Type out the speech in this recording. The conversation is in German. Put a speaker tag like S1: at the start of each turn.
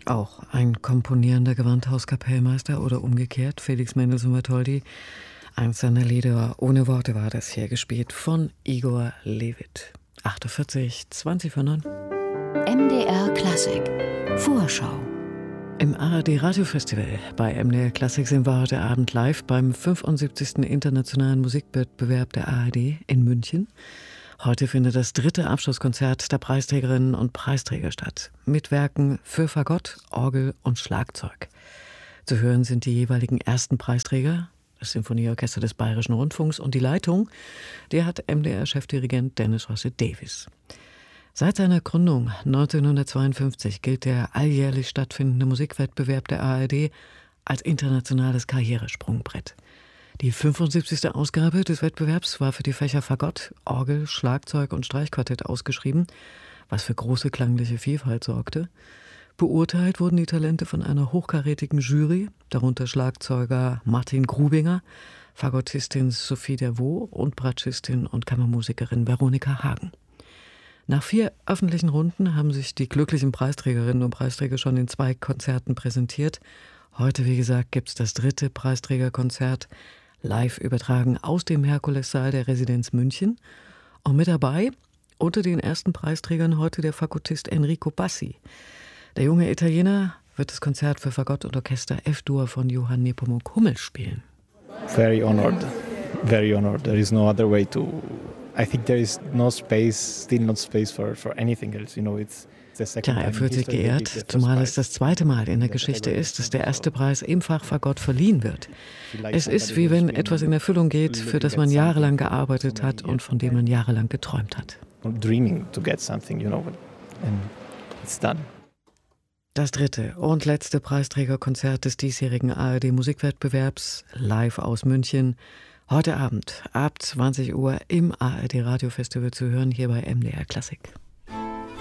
S1: Auch ein komponierender Gewandhauskapellmeister oder umgekehrt, Felix Mendelssohn Bartholdy. Eins seiner Lieder ohne Worte war das hier gespielt von Igor Levit. 48, 20 vor 9.
S2: MDR Klassik Vorschau.
S1: Im ARD Radiofestival bei MDR Klassik sind wir heute Abend live beim 75. Internationalen Musikwettbewerb der ARD in München. Heute findet das 3. Abschlusskonzert der Preisträgerinnen und Preisträger statt. Mit Werken für Fagott, Orgel und Schlagzeug. Zu hören sind die jeweiligen ersten Preisträger, das Sinfonieorchester des Bayerischen Rundfunks, und die Leitung, die hat MDR-Chefdirigent Dennis Rosse-Davis. Seit seiner Gründung 1952 gilt der alljährlich stattfindende Musikwettbewerb der ARD als internationales Karrieresprungbrett. Die 75. Ausgabe des Wettbewerbs war für die Fächer Fagott, Orgel, Schlagzeug und Streichquartett ausgeschrieben, was für große klangliche Vielfalt sorgte. Beurteilt wurden die Talente von einer hochkarätigen Jury, darunter Schlagzeuger Martin Grubinger, Fagottistin Sophie Dervaux und Bratschistin und Kammermusikerin Veronika Hagen. Nach 4 öffentlichen Runden haben sich die glücklichen Preisträgerinnen und Preisträger schon in 2 Konzerten präsentiert. Heute, wie gesagt, gibt es das 3. Preisträgerkonzert, live übertragen aus dem Herkulessaal der Residenz München. Und mit dabei, unter den ersten Preisträgern heute der Fagottist Enrico Bassi. Der junge Italiener wird das Konzert für Fagott und Orchester F-Dur von Johann Nepomuk Hummel spielen.
S3: Very honored, very honored. There is no other way to... I think there is no space, still not space for anything else. You know, it's the second time.
S1: Tja, er fühlt sich geehrt, zumal es das 2. Mal in der Geschichte ist, dass der erste Preis im Fach Fagott verliehen wird. Es ist wie wenn etwas in Erfüllung geht, für das man jahrelang gearbeitet hat und von dem man jahrelang geträumt hat.
S3: Dreaming to get something, you know, and it's done.
S1: Das 3. und letzte Preisträgerkonzert des diesjährigen ARD-Musikwettbewerbs, live aus München. Heute Abend ab 20 Uhr im ARD Radiofestival zu hören, hier bei MDR Klassik.